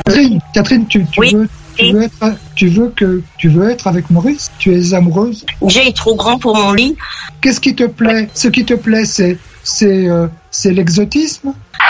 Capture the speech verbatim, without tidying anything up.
Catherine, Catherine, tu, tu Oui. veux, tu veux être, tu veux que, tu veux être avec Maurice? Tu es amoureuse? Jay est trop grand pour mon lit. Qu'est-ce qui te plaît? Ce qui te plaît, c'est, c'est, euh, c'est l'exotisme?